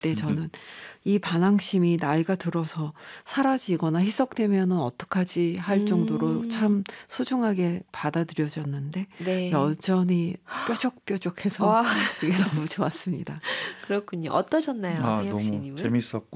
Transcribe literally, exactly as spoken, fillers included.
때 저는 이 반항심이 나이가 들어서 사라지거나 희석되면은 어떡하지 할 정도로 음. 참 소중하게 받아들여졌는데 네. 여전히 뾰족뾰족해서 와. 그게 너무 좋았습니다. 그렇군요. 어떠셨나요, 아 상혁 너무 시인님은? 재밌었고